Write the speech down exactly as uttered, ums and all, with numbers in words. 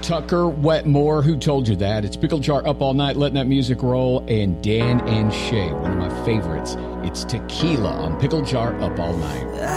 Tucker Wetmore. Who told you that? It's Pickle Jar Up All Night, letting that music roll, and Dan and Shay, one of my favorites. It's Tequila on Pickle Jar Up All Night.